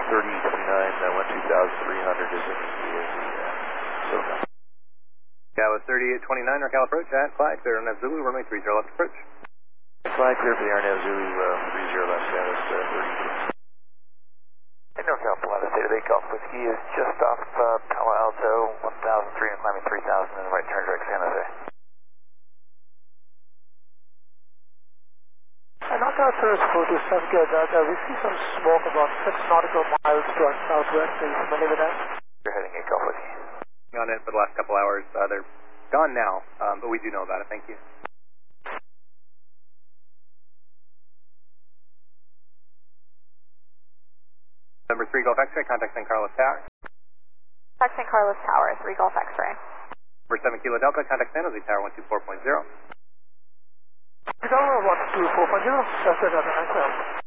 3829, 12300 is in the SOCA. Yeah, with 3829, NorCal approach at flag clear on Zulu, runway 30 left approach. Flag clear for the RNAV Zulu, 30 left status, 30. NorCal Pilatus, Data Bay Golf Whiskey is just off Palo Alto, 1003 and climbing 3000 and right turn direct San Jose. NorCal Cirrus 427, we see some smoke about 6 nautical miles to our southwest. Are you familiar with that? You're heading at Golf Whiskey. On it for the last couple hours. They're gone now, but we do know about it. Thank you. Number 3 Golf X-ray, contact San Carlos Tower. Contact San Carlos Tower, 3 Golf X-ray. Number 7 Kilo Delta, contact San Jose Tower 124.0. Tower 124.0, that's it,